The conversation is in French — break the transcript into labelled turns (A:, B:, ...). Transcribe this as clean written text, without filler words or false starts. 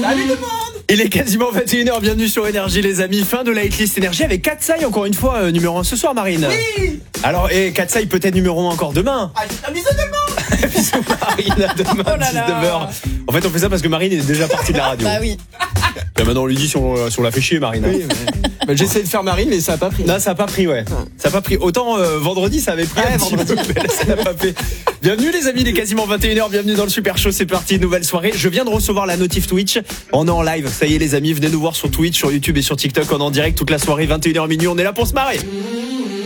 A: Salut tout le monde.
B: Il est quasiment 21h, bienvenue sur Énergie les amis, fin de la hitlist Énergie avec Katsai encore une fois numéro 1 ce soir Marine.
A: Oui.
B: Alors Katsai peut-être numéro 1 encore demain.
A: Ah, bisous tout le monde.
B: Bisous Marine, à demain
C: Oh là là.
B: 19h. En fait on fait ça parce que Marine est déjà partie de la radio.
C: Bah oui.
B: Et maintenant on lui dit si on l'a fait chier Marine.
A: Oui, mais j'essaie de faire Marine mais ça a pas pris.
B: Non ça a pas pris ouais. Ça a pas pris. Autant vendredi ça avait pris un petit peu, mais là, ça n'a pas fait. Bienvenue les amis, il est quasiment 21h, bienvenue dans le Super Show, c'est parti, nouvelle soirée. Je viens de recevoir la notif Twitch, on est en live, ça y est les amis, venez nous voir sur Twitch, sur YouTube et sur TikTok, on est en direct toute la soirée, 21h minuit, on est là pour se marrer.